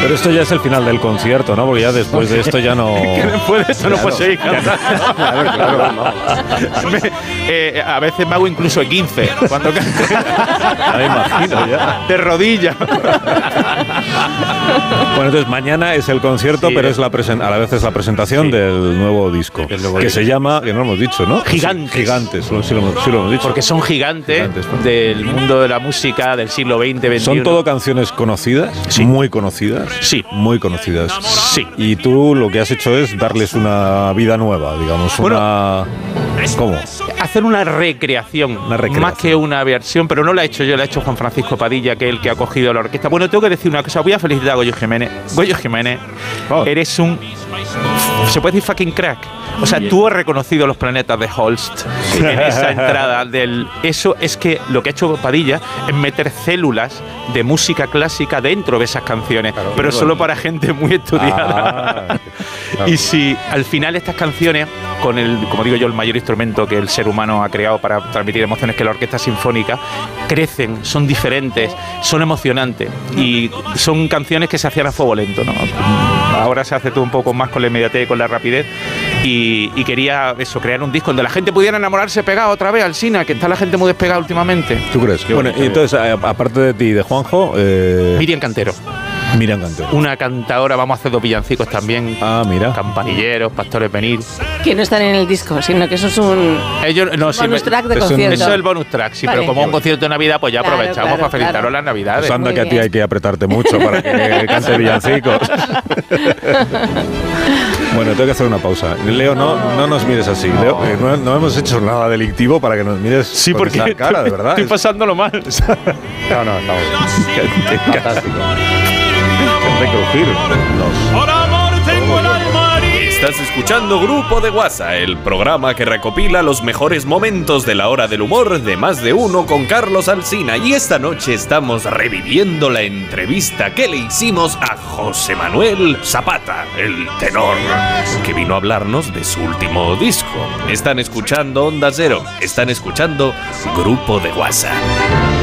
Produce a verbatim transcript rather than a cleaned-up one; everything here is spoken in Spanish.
Pero esto ya es el final del concierto, ¿no? Porque ya después de esto ya no... Después de esto no Claro. puedo seguir cantando. Claro, claro, no. Me- eh, a veces me hago incluso quince cuando canto. Ya me imagino, ya. De rodillas. Bueno, entonces mañana es el concierto, Sí, pero eh. es la presen- a la vez es la presentación Sí. del nuevo disco, El nuevo que disco. se llama, que no lo hemos dicho, ¿no? Gigantes. Sí, Gigantes, sí lo, sí lo hemos- sí lo hemos dicho. Porque son gigantes, Gigantes, ¿no? del mundo de la música del siglo veinte, veintiuno. ¿Son todo canciones conocidas? Sí. Muy conocidas. Sí. Muy conocidas. Sí. Y tú lo que has hecho es darles una vida nueva, digamos, Bueno, una... ¿Cómo? Hacer una recreación, Una recreación. más que una versión, pero no la he hecho yo, la ha hecho Juan Francisco Padilla, que es el que ha cogido la orquesta. Bueno, tengo que decir una cosa, voy a felicitar a Goyo Jiménez. Goyo Jiménez, Oh. eres un... ¿Se puede decir fucking crack? O sea, tú has reconocido los planetas de Holst en esa entrada del... Eso es que lo que ha hecho Padilla es meter células de música clásica dentro de esas canciones, Claro, pero bueno. solo para gente muy estudiada. Ah, claro. Y si al final estas canciones, con el, como digo yo, el mayor instrumento que el ser humano ha creado para transmitir emociones, que es la orquesta sinfónica, crecen, son diferentes, son emocionantes y son canciones que se hacían a fuego lento, ¿no? Ahora se hace todo un poco más con la inmediatez y con la rapidez. Y, y quería eso, crear un disco donde la gente pudiera enamorarse pegado otra vez al Sina, que está la gente muy despegada últimamente. ¿Tú crees? Bueno, y entonces, a- aparte de ti y de Juanjo, eh, Miriam Cantero, Miriam Cantero. una cantadora, vamos a hacer dos villancicos también. Ah, mira. Campanilleros, Pastores Venir. Que no están en el disco, sino que eso es un Ellos, no, sí, bonus me- track de eso- concierto. Eso es el bonus track, sí, Vale. pero como un concierto de Navidad, pues ya Claro, aprovechamos claro, para felicitaros claro. las Navidades. Pues anda Muy que a ti bien. hay que apretarte mucho para que cante villancicos. Bueno, tengo que hacer una pausa. Leo, no, no nos mires así. Leo, eh, no, no hemos hecho nada delictivo para que nos mires Sí, con porque esa cara, de verdad. estoy Es- pasándolo mal. No, no, estamos fantástico. Hay que crujirnos. Estás escuchando Grupo de WhatsApp, el programa que recopila los mejores momentos de la hora del humor de Más de Uno con Carlos Alsina. Y esta noche estamos reviviendo la entrevista que le hicimos a José Manuel Zapata, el tenor, que vino a hablarnos de su último disco. Están escuchando Onda Cero, están escuchando Grupo de WhatsApp.